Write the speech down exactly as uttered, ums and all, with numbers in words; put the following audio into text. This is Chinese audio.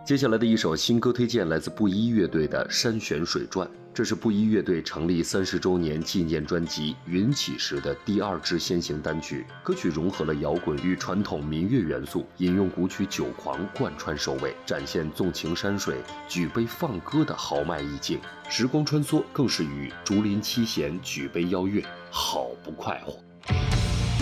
接下来的一首新歌推荐来自布衣乐队的《山泉水传》，这是布衣乐队成立三十周年纪念专辑《云起时》的第二支先行单曲。歌曲融合了摇滚与传统民乐元素，引用古曲《酒狂》贯穿首尾，展现纵情山水、举杯放歌的豪迈意境。时光穿梭，更是与竹林七贤举杯邀月，好不快活。